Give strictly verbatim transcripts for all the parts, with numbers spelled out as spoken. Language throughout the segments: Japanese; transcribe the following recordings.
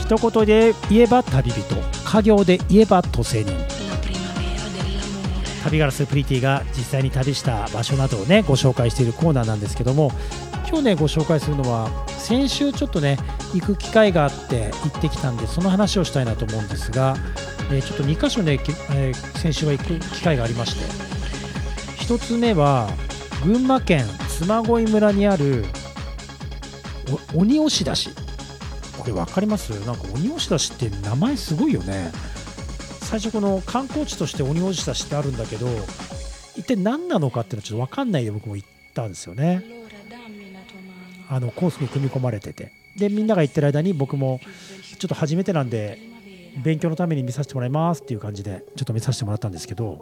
一言で言えば旅人、家業で言えば都政人。旅ガラスプリティが実際に旅した場所などをねご紹介しているコーナーなんですけども、今日ねご紹介するのは先週ちょっとね行く機会があって行ってきたんで、その話をしたいなと思うんですが、えー、ちょっとにかしょね、えー、先週は行く機会がありまして、ひとつめは群馬県嬬恋村にある鬼押出し。これ分かります？なんか鬼押出しって名前すごいよね。最初この観光地として鬼押出しってあるんだけど、一体何なのかっていうのはちょっと分かんないで僕も行ったんですよね。あのコースに組み込まれてて、でみんなが行ってる間に僕もちょっと初めてなんで勉強のために見させてもらいますっていう感じでちょっと見させてもらったんですけど、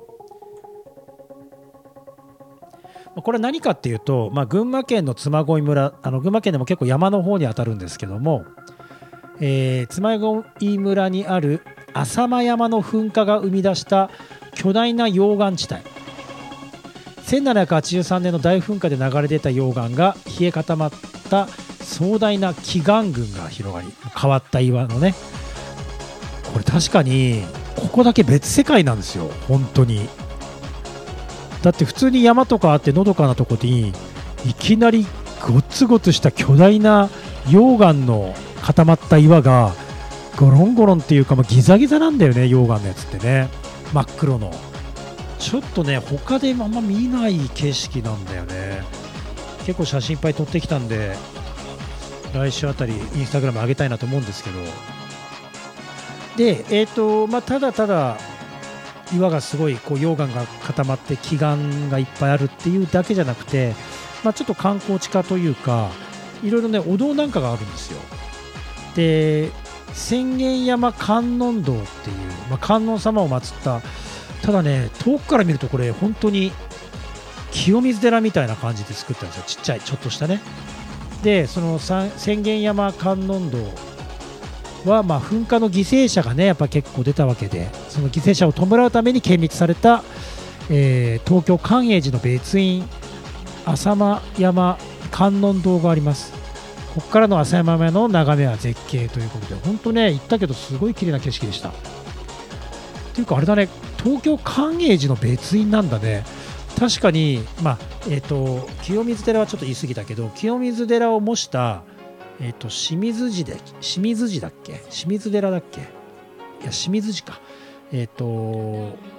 これは何かっていうと、まあ、群馬県の嬬恋村、あの群馬県でも結構山の方に当たるんですけども、えー、嬬恋村にある浅間山の噴火が生み出した巨大な溶岩地帯。せんななひゃくはちじゅうさんねんの大噴火で流れ出た溶岩が冷え固まった壮大な奇岩群が広がり、変わった岩のね、これ確かにここだけ別世界なんですよ本当に。だって普通に山とかあってのどかなとこにいきなりゴツゴツした巨大な溶岩の固まった岩がゴロンゴロンっていうか、まあ、ギザギザなんだよね、溶岩のやつってね、真っ黒の。ちょっとね他であんま見ない景色なんだよね。結構写真いっぱい撮ってきたんで来週あたりインスタグラム上げたいなと思うんですけど、でえーとまあただただ岩がすごいこう溶岩が固まって奇岩がいっぱいあるっていうだけじゃなくて、まあ、ちょっと観光地化というかいろいろねお堂なんかがあるんですよ。で浅間山観音堂っていう、まあ、観音様を祀った、ただね遠くから見るとこれ本当に清水寺みたいな感じで作ったんですよ、ちっちゃいちょっとしたね。でその浅間山観音堂は、まあ、噴火の犠牲者がねやっぱ結構出たわけで、その犠牲者を弔うために建立された、えー、東京寛永寺の別院浅間山観音堂があります。ここからの浅間山の眺めは絶景ということで、本当ね行ったけどすごい綺麗な景色でした。っていうかあれだね、東京寛永寺の別院なんだね。確かに、まあえー、と清水寺はちょっと言い過ぎたけど、清水寺を模したえっ、ー、と清水寺で清水寺だっけ清水寺だっけいや清水寺かえっ、ー、と